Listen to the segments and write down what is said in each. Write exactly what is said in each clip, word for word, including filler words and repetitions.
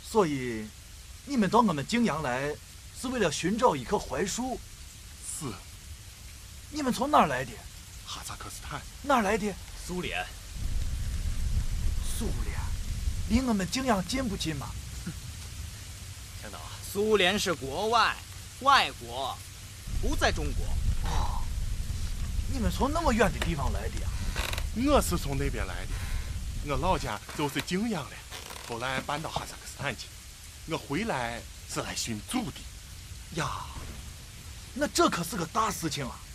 所以，你们到我们泾阳来，是为了寻找一棵槐树。 是。 你们从哪儿来的？ 哈萨克斯坦。 哪儿来的？ 苏联。 苏联，离我们泾阳近不近嘛？ 向导，苏联是国外，外国，不在中国。 哦，你们从那么远的地方来的呀？ 我是从那边来的，我老家就是泾阳的，后来搬到哈萨克斯坦去。我回来是来寻祖的。 呀，那这可是个大事情啊！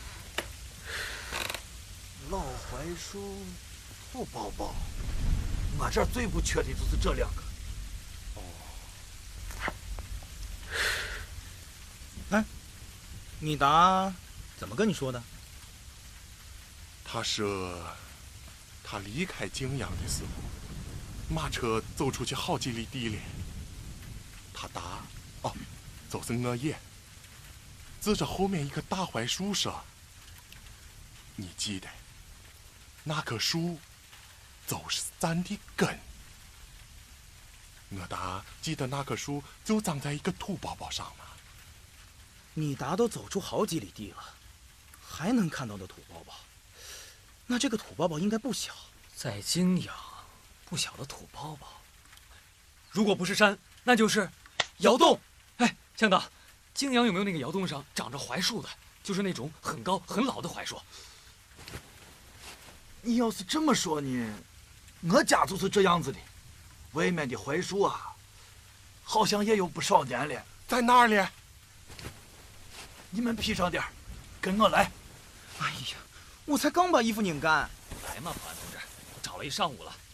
老槐树、土包包，我这儿最不缺的就是这两个。 哦。 哎，你答怎么跟你说的？ 他说，他离开泾阳的时候，马车走出去好几里地了。他答，哦，就是我也，指着后面一棵大槐树说：“你记得，那棵树就是咱的根。”我答，记得那棵树就长在一个土包包上嘛。 你答都走出好几里地了，还能看到那土包包，那这个土包包应该不小。 在泾阳，不小的土包包，如果不是山，那就是窑洞。哎，向导，泾阳有没有那个窑洞上长着槐树的？就是那种很高很老的槐树。 你要是这么说呢，我家就是这样子的。外面的槐树啊，好像也有不少年了。 在哪儿呢？ 你们披上点，跟我来。 哎呀，我才刚把衣服拧干。 来嘛，保安同志，我找了一上午了，